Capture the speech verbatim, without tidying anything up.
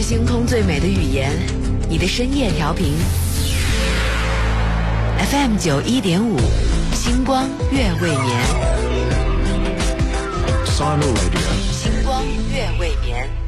星空最美的语言，你的深夜调频 F M 九一点五，星光月未眠。 Sino Radio， 星光月未眠。